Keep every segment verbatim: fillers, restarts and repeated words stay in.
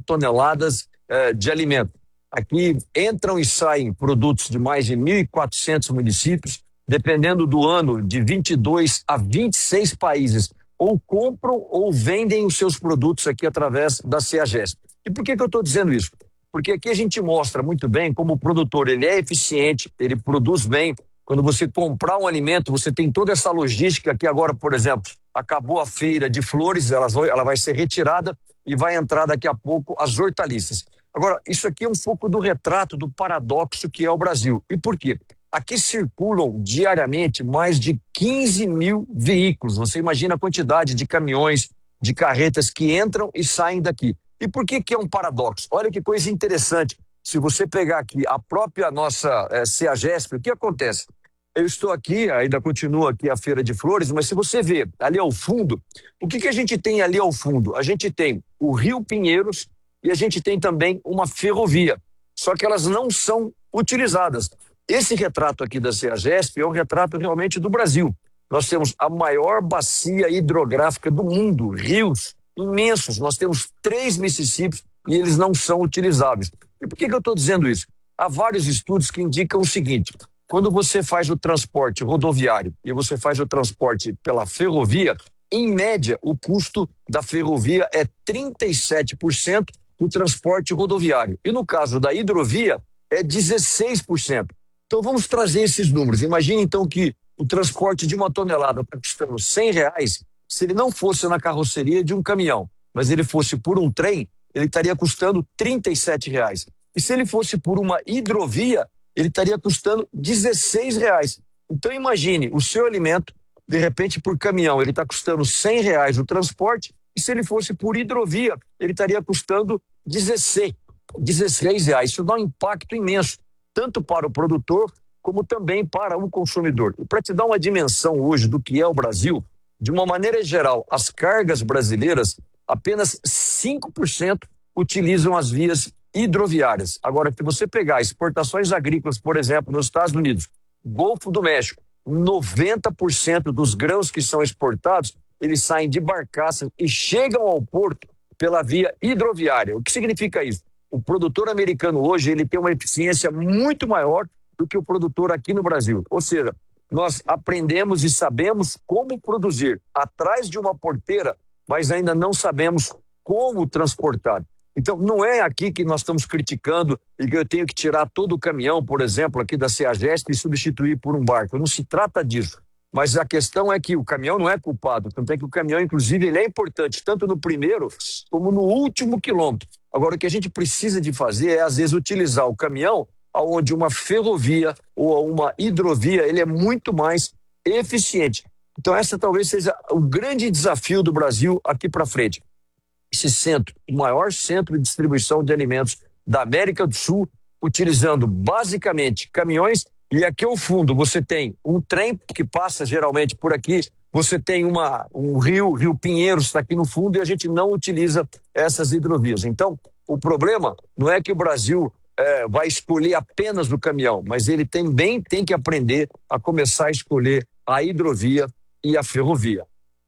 toneladas eh, de alimento. Aqui entram e saem produtos de mais de mil e quatrocentos municípios, dependendo do ano, de vinte e dois a vinte e seis países, ou compram ou vendem os seus produtos aqui através da CEAGESP. E por que que eu estou dizendo isso? Porque aqui a gente mostra muito bem como o produtor ele é eficiente, ele produz bem. Quando você comprar um alimento, você tem toda essa logística que agora, por exemplo, acabou a feira de flores, ela vai, ela vai ser retirada e vai entrar daqui a pouco as hortaliças. Agora, isso aqui é um pouco do retrato do paradoxo que é o Brasil. E por quê? Aqui circulam diariamente mais de quinze mil veículos. Você imagina a quantidade de caminhões, de carretas que entram e saem daqui. E por que que é um paradoxo? Olha que coisa interessante. Se você pegar aqui a própria nossa é, CEAGESP, o que acontece? Eu estou aqui, ainda continua aqui a Feira de Flores, mas se você vê ali ao fundo, o que que a gente tem ali ao fundo? A gente tem o Rio Pinheiros e a gente tem também uma ferrovia, só que elas não são utilizadas. Esse retrato aqui da CEAGESP é um retrato realmente do Brasil. Nós temos a maior bacia hidrográfica do mundo, rios imensos, nós temos três Mississippis e eles não são utilizáveis. E por que que eu estou dizendo isso? Há vários estudos que indicam o seguinte: quando você faz o transporte rodoviário e você faz o transporte pela ferrovia, em média, o custo da ferrovia é trinta e sete por cento do transporte rodoviário. E no caso da hidrovia, é dezesseis por cento. Então vamos trazer esses números. Imagine então que o transporte de uma tonelada está custando cem reais, se ele não fosse na carroceria de um caminhão, mas ele fosse por um trem, ele estaria custando trinta e sete reais. E se ele fosse por uma hidrovia, ele estaria custando dezesseis reais. Então imagine, o seu alimento, de repente por caminhão, ele está custando cem reais o transporte, e se ele fosse por hidrovia, ele estaria custando dezesseis, dezesseis reais. Isso dá um impacto imenso, tanto para o produtor, como também para o consumidor. E para te dar uma dimensão hoje do que é o Brasil, de uma maneira geral, as cargas brasileiras, apenas cinco por cento utilizam as vias hidroviárias. Agora, se você pegar exportações agrícolas, por exemplo, nos Estados Unidos, Golfo do México, noventa por cento dos grãos que são exportados, eles saem de barcaças e chegam ao porto pela via hidroviária. O que significa isso? O produtor americano hoje ele tem uma eficiência muito maior do que o produtor aqui no Brasil. Ou seja, nós aprendemos e sabemos como produzir atrás de uma porteira, mas ainda não sabemos como transportar. Então, não é aqui que nós estamos criticando e que eu tenho que tirar todo o caminhão, por exemplo, aqui da CEAGESP e substituir por um barco. Não se trata disso. Mas a questão é que o caminhão não é culpado. Tanto é que o caminhão, inclusive, ele é importante, tanto no primeiro como no último quilômetro. Agora, o que a gente precisa de fazer é, às vezes, utilizar o caminhão onde uma ferrovia ou uma hidrovia ele é muito mais eficiente. Então, essa talvez seja o grande desafio do Brasil aqui para frente. Esse centro, o maior centro de distribuição de alimentos da América do Sul, utilizando basicamente caminhões, e aqui ao fundo você tem um trem que passa geralmente por aqui, você tem uma, um rio, Rio Pinheiros está aqui no fundo e a gente não utiliza essas hidrovias. Então, o problema não é que o Brasil é, vai escolher apenas o caminhão, mas ele também tem que aprender a começar a escolher a hidrovia e a ferrovia.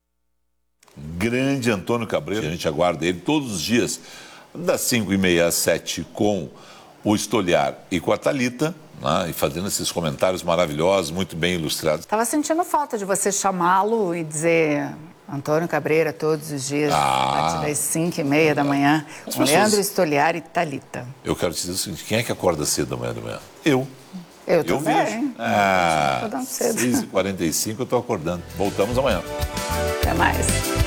Grande Antônio Cabreira, a gente aguarda ele todos os dias, das cinco e meia às sete, com o Stoliar e com a Thalita, né, e fazendo esses comentários maravilhosos, muito bem ilustrados. Estava sentindo falta de você chamá-lo e dizer Antônio Cabreira todos os dias, ah, a partir das cinco e meia da manhã, com pessoas... Leandro Stoliar e Thalita. Eu quero dizer o seguinte, quem é que acorda cedo da manhã da manhã? Eu. Eu, eu também. Vejo. Ah, acordando cedo. seis e quarenta e cinco eu estou acordando. Voltamos amanhã. Até mais.